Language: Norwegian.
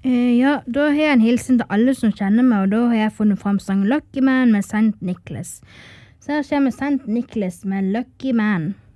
Ja, da har jeg en hilsen til alle som kjenner meg, og da har jeg funnet frem sang Lucky Man med St. Nicholas. Så her kommer St. Nicholas med Lucky Man.